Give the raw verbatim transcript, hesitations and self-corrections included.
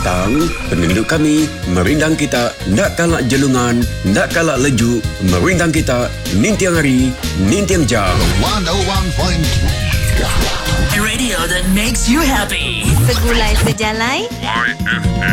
petang, penduduk kami merindang kita nak kalak jelungan, nak kalak leju, merindang kita nintiang hari, nintiang jam. one oh one point three Radio that makes you happy. Segulai sejalai Y F M